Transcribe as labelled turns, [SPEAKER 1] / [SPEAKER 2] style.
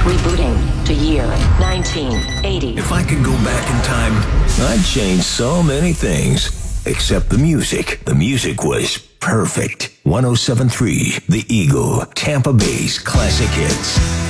[SPEAKER 1] Rebooting to year 1980.
[SPEAKER 2] If I could go back in time, I'd change so many things. Except the music. The music was perfect. 107.3 The Eagle, Tampa Bay's classic hits.